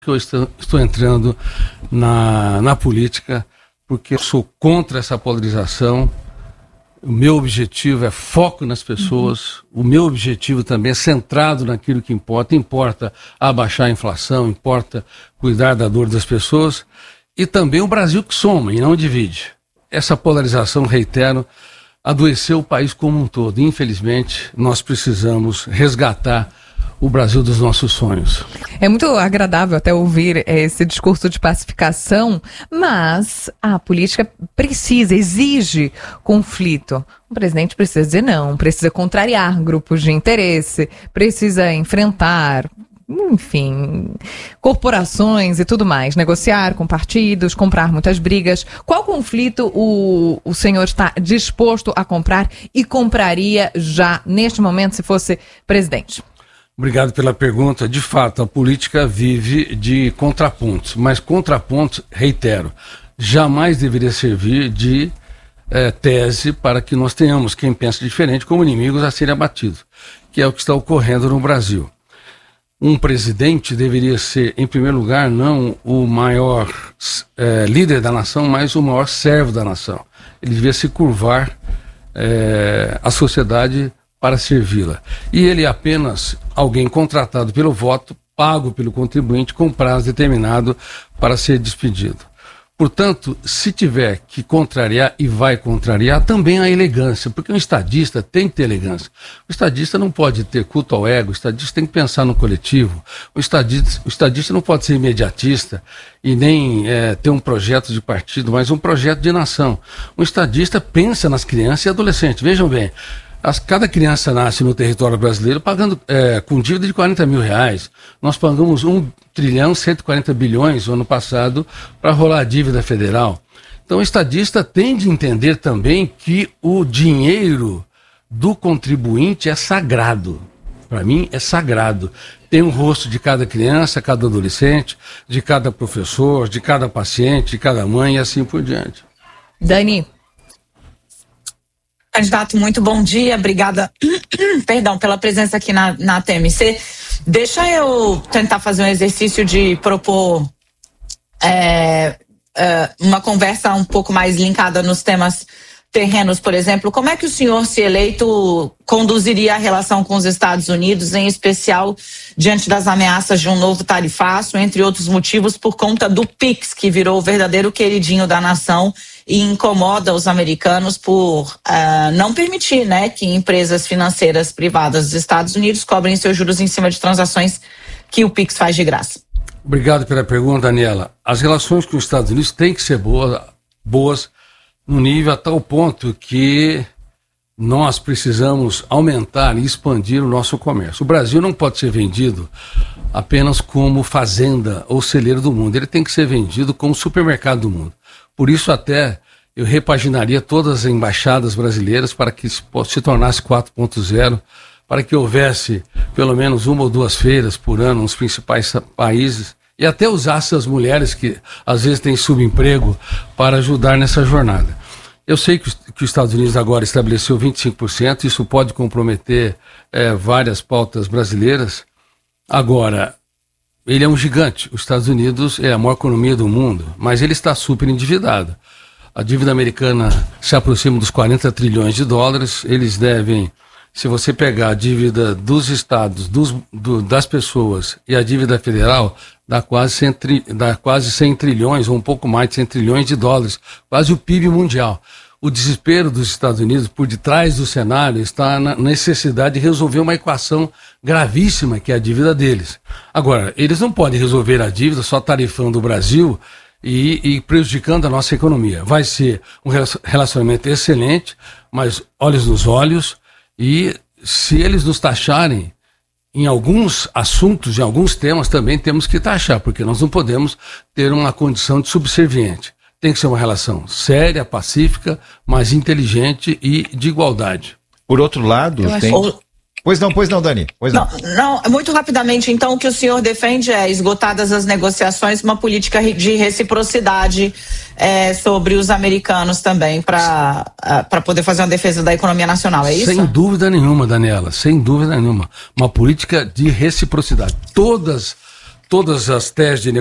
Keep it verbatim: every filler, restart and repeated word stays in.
que eu estou, estou entrando na, na política, porque eu sou contra essa polarização. O meu objetivo é foco nas pessoas, uhum. O meu objetivo também é centrado naquilo que importa. Importa abaixar a inflação, importa cuidar da dor das pessoas, e também o Brasil que soma e não divide. Essa polarização, reitero, adoeceu o país como um todo. Infelizmente, nós precisamos resgatar o Brasil dos nossos sonhos. É muito agradável até ouvir esse discurso de pacificação, mas a política precisa, exige conflito. O presidente precisa dizer não, precisa contrariar grupos de interesse, precisa enfrentar, enfim, corporações e tudo mais, negociar com partidos, comprar muitas brigas. Qual conflito o, o senhor está disposto a comprar e compraria já neste momento se fosse presidente? Obrigado pela pergunta. De fato, a política vive de contrapontos, mas contrapontos, reitero, jamais deveria servir de eh, tese para que nós tenhamos quem pensa diferente como inimigos a serem abatidos, que é o que está ocorrendo no Brasil. Um presidente deveria ser, em primeiro lugar, não o maior eh, líder da nação, mas o maior servo da nação. Ele devia se curvar eh, à sociedade para servi-la. E ele é apenas alguém contratado pelo voto, pago pelo contribuinte, com prazo determinado para ser despedido. Portanto, se tiver que contrariar, e vai contrariar, também a elegância, porque um estadista tem que ter elegância. O estadista não pode ter culto ao ego, o estadista tem que pensar no coletivo, o estadista, o estadista não pode ser imediatista e nem é, ter um projeto de partido, mas um projeto de nação. Um estadista pensa nas crianças e adolescentes. Vejam bem, As, cada criança nasce no território brasileiro pagando é, com dívida de quarenta mil reais. Nós pagamos um trilhão, cento e quarenta bilhões no ano passado para rolar a dívida federal. Então o estadista tem de entender também que o dinheiro do contribuinte é sagrado. Para mim é sagrado. Tem o rosto de cada criança, cada adolescente, de cada professor, de cada paciente, de cada mãe e assim por diante. Dani. Candidato, muito bom dia, obrigada perdão, pela presença aqui na, na T M C. Deixa eu tentar fazer um exercício de propor é, é, uma conversa um pouco mais linkada nos temas terrenos, por exemplo. Como é que o senhor, se eleito, conduziria a relação com os Estados Unidos, em especial diante das ameaças de um novo tarifaço, entre outros motivos, por conta do Pix, que virou o verdadeiro queridinho da nação e incomoda os americanos por uh, não permitir, né, que empresas financeiras privadas dos Estados Unidos cobrem seus juros em cima de transações que o Pix faz de graça? Obrigado pela pergunta, Daniela. As relações com os Estados Unidos têm que ser boas, boas no nível a tal ponto que nós precisamos aumentar e expandir o nosso comércio. O Brasil não pode ser vendido apenas como fazenda ou celeiro do mundo. Ele tem que ser vendido como supermercado do mundo. Por isso até eu repaginaria todas as embaixadas brasileiras para que se, se tornasse quatro ponto zero, para que houvesse pelo menos uma ou duas feiras por ano nos principais países e até usasse as mulheres que às vezes têm subemprego para ajudar nessa jornada. Eu sei que, que os Estados Unidos agora estabeleceu vinte e cinco por cento, isso pode comprometer é, várias pautas brasileiras. Agora, ele é um gigante. Os Estados Unidos é a maior economia do mundo, mas ele está super endividado. A dívida americana se aproxima dos quarenta trilhões de dólares. Eles devem, se você pegar a dívida dos estados, dos, do, das pessoas e a dívida federal, dá quase, cem, dá quase cem trilhões, ou um pouco mais de cem trilhões de dólares, quase o P I B mundial. O desespero dos Estados Unidos, por detrás do cenário, está na necessidade de resolver uma equação gravíssima, que é a dívida deles. Agora, eles não podem resolver a dívida só tarifando o Brasil e, e prejudicando a nossa economia. Vai ser um relacionamento excelente, mas olhos nos olhos, e se eles nos taxarem em alguns assuntos, em alguns temas, também temos que taxar, porque nós não podemos ter uma condição de subserviente. Tem que ser uma relação séria, pacífica, mas inteligente e de igualdade. Por outro lado, Eu tem... acho... Pois não, pois não, Dani. Pois não. não. Não, muito rapidamente, então, o que o senhor defende é, esgotadas as negociações, uma política de reciprocidade é, sobre os americanos também, para para poder fazer uma defesa da economia nacional, é isso? Sem dúvida nenhuma, Daniela, sem dúvida nenhuma. Uma política de reciprocidade. Todas todas as teses de